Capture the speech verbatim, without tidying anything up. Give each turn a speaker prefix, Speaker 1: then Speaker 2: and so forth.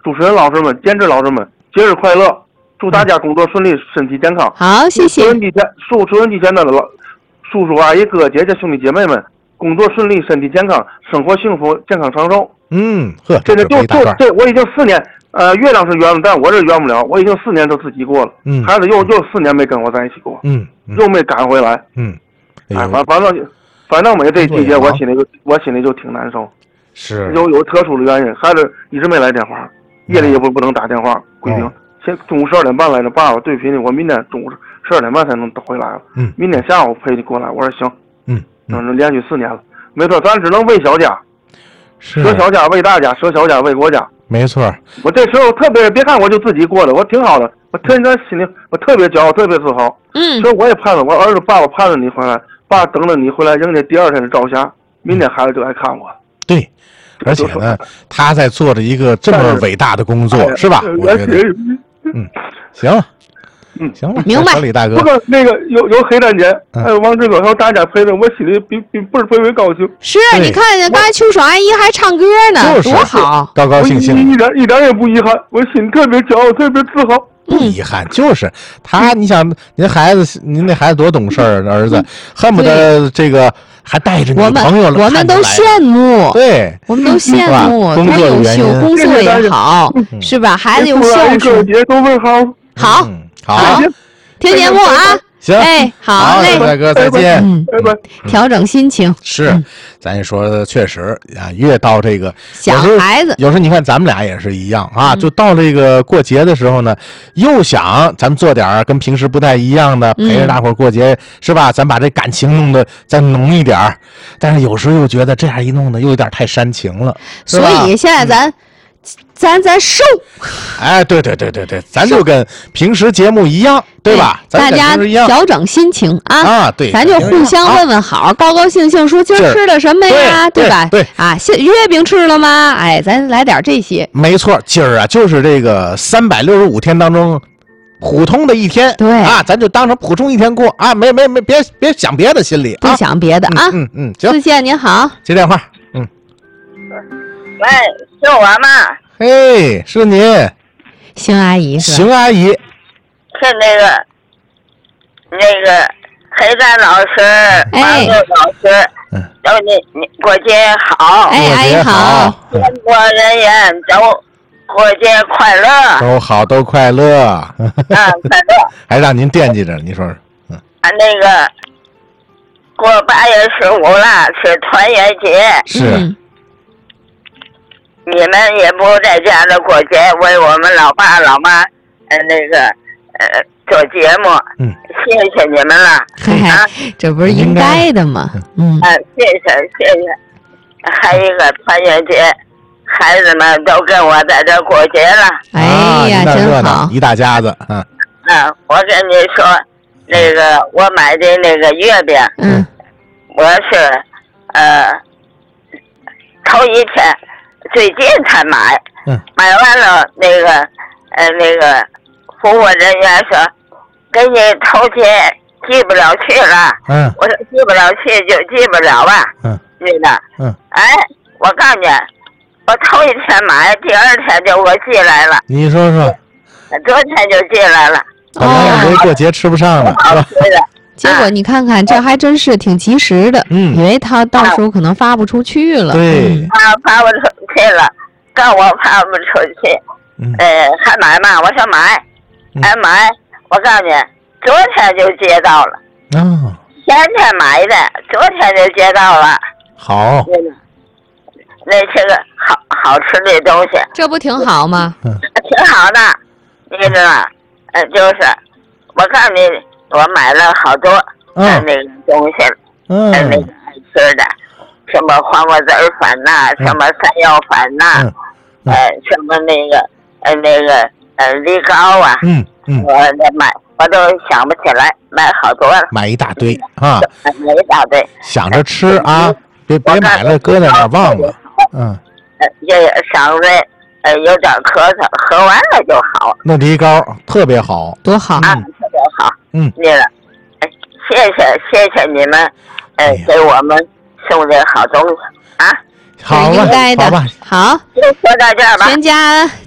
Speaker 1: 主持人老师们、监制老师们，节日快乐！祝大家工作顺利，身体健康。
Speaker 2: 好，谢谢。
Speaker 1: 收音机前，收收音机前的老叔叔阿姨、哥哥姐姐、兄弟姐妹们，工作顺利，身体健康，生活幸福，健康长寿。
Speaker 3: 嗯，呵，
Speaker 1: 真的就就这，我已经四年，呃，月亮是圆了，但我这圆不了，我已经四年都自己过了。
Speaker 3: 嗯，
Speaker 1: 孩子又又四年没跟我在一起过，
Speaker 3: 嗯，嗯
Speaker 1: 又没赶回来。
Speaker 3: 嗯，
Speaker 1: 哎，反反正反正每这季节，我心里就我心里就挺难受。
Speaker 3: 是。
Speaker 1: 有有特殊的原因，孩子一直没来电话，夜里也不不能打电话，规定。现中午十二点半来的，爸爸对不起你，我明天中午十二点半才能回来了。
Speaker 3: 嗯，
Speaker 1: 明天下午陪你过来。我说行。
Speaker 3: 嗯，
Speaker 1: 嗯，连续四年了，没错，咱只能为小家，
Speaker 3: 舍
Speaker 1: 小家为大家，舍小家为国家。
Speaker 3: 没错。
Speaker 1: 我这时候特别，别看我就自己过的，我挺好的，我天天心里我特别骄傲，特别自豪。
Speaker 2: 嗯，
Speaker 1: 所以我也盼着我儿子爸爸盼着你回来，爸等着你回来迎接第二天的朝霞，明天孩子就来看我。
Speaker 3: 对。而且呢，他在做着一个这么伟大的工作，是吧？我觉得，嗯，行了，
Speaker 1: 嗯，
Speaker 3: 行了，
Speaker 2: 明白。
Speaker 3: 小李大哥，
Speaker 1: 不过那个有有黑蛋姐，还有王志哥，还有大家陪着，我心里比比倍儿倍儿高兴。
Speaker 2: 是，你看见刚才秋爽阿姨还唱歌呢，多好，
Speaker 3: 高高兴兴，
Speaker 1: 一点一点也不遗憾，我心特别骄傲，特别自豪。
Speaker 3: 不遗憾，就是他，你想，您孩子，您那孩子多懂事儿，儿子恨不得这个。还带着女朋友了，
Speaker 2: 我们都羡慕，
Speaker 3: 对，
Speaker 2: 我们都羡慕，
Speaker 3: 工作
Speaker 2: 优秀，工作也好，是吧？孩子有孝顺，
Speaker 1: 都会好，
Speaker 2: 好，
Speaker 3: 好，
Speaker 2: 听节目啊。
Speaker 3: 行，
Speaker 2: 哎，好嘞，
Speaker 3: 大哥再见。
Speaker 2: 嗯，调整心情
Speaker 3: 是，咱也说确实啊，越到这个
Speaker 2: 小孩子，
Speaker 3: 有时候你看咱们俩也是一样啊，就到这个过节的时候呢，又想咱们做点跟平时不太一样的，陪着大伙过节是吧？咱把这感情弄得再浓一点，但是有时候又觉得这样一弄呢，又有点太煽情了。
Speaker 2: 所以现在咱。咱咱瘦，
Speaker 3: 哎，对对对对对，咱就跟平时节目一样，对吧？
Speaker 2: 大家调整心情啊
Speaker 3: 啊，对，
Speaker 2: 咱就互相问问好，高高兴兴说今儿吃的什么呀，对吧？
Speaker 3: 对
Speaker 2: 啊，月饼吃了吗？哎，咱来点这些。
Speaker 3: 没错，今儿啊就是这个三百六十五天当中普通的一天，
Speaker 2: 对
Speaker 3: 啊，咱就当成普通一天过啊，没没没，别别想别的，心里
Speaker 2: 不想别的啊。
Speaker 3: 嗯嗯，行。
Speaker 2: 四线您好，
Speaker 3: 接电话，嗯，
Speaker 4: 喂，是我吗？
Speaker 3: 嘿，是您，
Speaker 2: 邢阿姨是吧？
Speaker 3: 邢阿姨，
Speaker 4: 是那个那个黑蛋老师、王璐老师，
Speaker 3: 嗯，
Speaker 4: 祝你你过节好，
Speaker 2: 哎，阿姨好，
Speaker 4: 全国人员都过节快乐，
Speaker 3: 都好，都快乐，啊，
Speaker 4: 快乐，
Speaker 3: 还让您惦记着，你说说，
Speaker 4: 嗯，啊，那个过八月十五了，是团圆节，
Speaker 3: 是。
Speaker 2: 嗯
Speaker 4: 你们也不在家里过节，为我们老爸老妈，呃，那个，呃，做节目，
Speaker 3: 嗯，
Speaker 4: 谢谢你们了，
Speaker 2: 啊，这不是应该的吗？嗯，
Speaker 4: 啊，谢谢谢谢，还有一个团圆节，孩子们都跟我在这过节了，
Speaker 2: 哎呀，真好，
Speaker 3: 一大家子，嗯，
Speaker 4: 啊，我跟你说，那个我买的那个月饼，
Speaker 2: 嗯，
Speaker 4: 我是，呃，头一天。最近才买，
Speaker 3: 嗯，
Speaker 4: 买完了那个，呃，那个服务人员说，给你头天寄不了去了，
Speaker 3: 嗯，
Speaker 4: 我说寄不了去就寄不了吧，
Speaker 3: 嗯，
Speaker 4: 女的，
Speaker 3: 嗯，
Speaker 4: 哎，我告诉你，我头一天买，第二天就给我寄来了，
Speaker 3: 你说说，
Speaker 4: 昨天就寄来了，
Speaker 3: 本来以为过节吃不上呢，
Speaker 4: 好吃的。
Speaker 2: 结果你看看，这还真是挺及时的，
Speaker 3: 嗯，
Speaker 2: 以为他到时候可能发不出去了，
Speaker 3: 对，
Speaker 4: 啊，发不出去了，告我发不出去，
Speaker 3: 嗯，
Speaker 4: 呃，还买吗？我说买，还买，我告诉你，昨天就接到了，
Speaker 3: 啊，
Speaker 4: 前天买的，昨天就接到了，
Speaker 3: 好，
Speaker 4: 那是个好好吃的东西，
Speaker 2: 这不挺好吗？
Speaker 3: 嗯，
Speaker 4: 挺好的，你知道吗？呃，就是我告诉你。我买了好多呃那个东西，
Speaker 3: 嗯，
Speaker 4: 那个爱吃的，什么黄瓜子儿粉呐，什么山药粉呐，呃，什么那个呃那个呃梨膏啊，
Speaker 3: 嗯嗯，
Speaker 4: 我买我都想不起来，买好多了，
Speaker 3: 买一大堆啊，
Speaker 4: 买一大堆，
Speaker 3: 想着吃啊，别别买了搁在那忘了，嗯，
Speaker 4: 呃也嗓子呃有点咳嗽，喝完了就好。
Speaker 3: 那梨膏特别好，
Speaker 2: 多好
Speaker 4: 啊，特别好。
Speaker 3: 嗯，
Speaker 4: 对了，谢谢谢谢你们，呃，给我们送的好东西啊，
Speaker 3: 好吧，
Speaker 2: 应该的，
Speaker 3: 好吧，
Speaker 2: 好，
Speaker 4: 就说到这儿吧，
Speaker 2: 全家